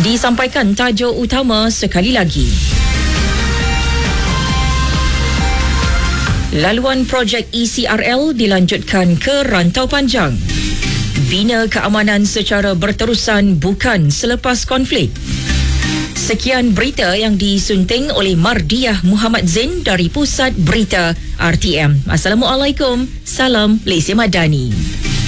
Disampaikan tajuk utama sekali lagi. Laluan projek ECRL dilanjutkan ke Rantau Panjang. Bina keamanan secara berterusan bukan selepas konflik. Sekian berita yang disunting oleh Mardiah Muhammad Zain dari Pusat Berita RTM. Assalamualaikum. Salam Malaysia Madani.